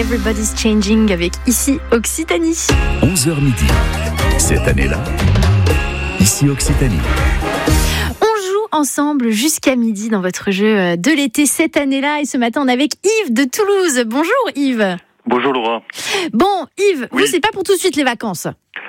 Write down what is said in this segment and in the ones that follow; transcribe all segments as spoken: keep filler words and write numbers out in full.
Everybody's Changing avec Ici Occitanie. onze heures midi. Cette année-là, Ici Occitanie. Ensemble jusqu'à midi dans votre jeu de l'été cette année-là. Et ce matin, on est avec Yves de Toulouse. Bonjour Yves. Bonjour Laura. Bon Yves, oui. Vous, c'est pas pour tout de suite les vacances?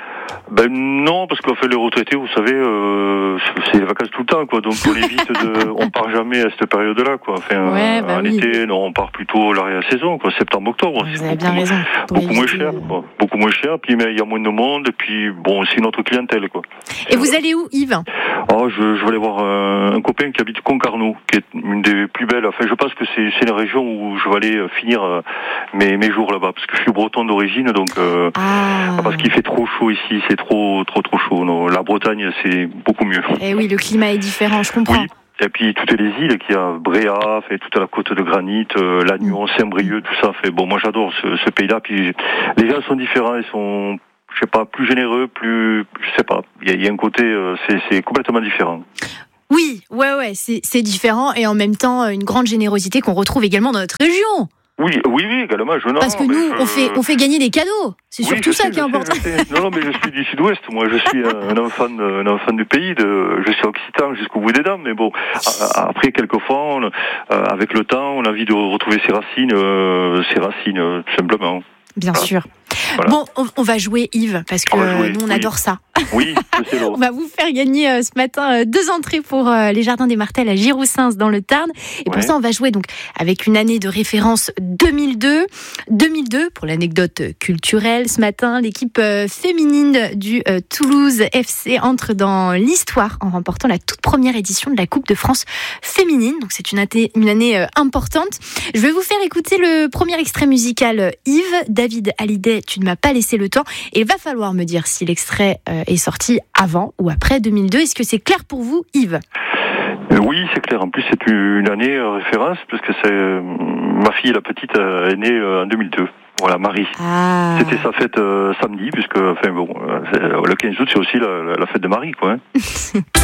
Ben non, parce qu'en fait les retraités, vous savez, euh, c'est les vacances tout le temps, quoi. Donc on évite de, on part jamais à cette période-là, quoi. Enfin, ouais, bah en oui. été, non, on part plutôt à l'arrière-saison, quoi, septembre-octobre. Vous c'est avez bien beaucoup, raison. Beaucoup éviter... moins cher, quoi. Beaucoup moins cher. Puis mais il y a moins de monde, et puis bon, c'est notre clientèle, quoi. Et vous allez où, Yves? Oh, je, je vais aller voir un, un copain qui habite Concarneau, qui est une des plus belles. Enfin, je pense que c'est, c'est une région où je vais aller finir mes, mes jours là-bas, parce que je suis breton d'origine, donc euh, ah. parce qu'il fait trop chaud ici, c'est trop, trop, trop chaud. Non, la Bretagne, c'est beaucoup mieux. Eh oui, le climat est différent, je comprends. Oui. Et puis toutes les îles qu'il y a, Bréa, fait toute la côte de granit, euh, Lannion, Saint-Brieuc, tout ça. Fait bon, moi j'adore ce, ce pays-là. Puis les gens sont différents, ils sont, je sais pas, plus généreux, plus, je sais pas. Il y a, il y a un côté, euh, c'est, c'est complètement différent. Oui, ouais, ouais, c'est, c'est différent et en même temps une grande générosité qu'on retrouve également dans notre région. Oui, oui, oui, également. Je, non, Parce que nous, je... on fait, on fait gagner des cadeaux. C'est oui, surtout ça sais, qui est important. Sais, non, non, mais je suis du Sud-Ouest. Moi, je suis un enfant, un enfant du pays. De, je suis occitan jusqu'au bout des dents. Mais bon, après, quelquefois, on, euh, avec le temps, on a envie de retrouver ses racines, euh, ses racines, euh, tout simplement. Bien voilà. sûr. Voilà. Bon, on, on va jouer Yves, parce que on jouer, nous on oui. adore ça. Oui, c'est On va vous faire gagner euh, ce matin euh, deux entrées pour euh, les Jardins des Martels à Giroussens dans le Tarn. Et pour ouais. ça, on va jouer donc avec une année de référence deux mille deux. deux mille deux, pour l'anecdote culturelle, ce matin, l'équipe euh, féminine du euh, Toulouse F C entre dans l'histoire en remportant la toute première édition de la Coupe de France féminine. Donc c'est une, athée, une année euh, importante. Je vais vous faire écouter le premier extrait musical euh, Yves. David Hallyday, Tu ne m'as pas laissé le temps. Et il va falloir me dire si l'extrait euh, est sorti avant ou après deux mille deux. Est-ce que c'est clair pour vous, Yves ? euh, Oui, c'est clair. En plus, c'est une année euh, référence, parce que c'est euh, ma fille, la petite, euh, est née euh, en deux mille deux. Voilà, Marie. Ah. C'était sa fête euh, samedi, puisque, enfin bon, euh, le quinze août, c'est aussi la, la fête de Marie, quoi. Hein.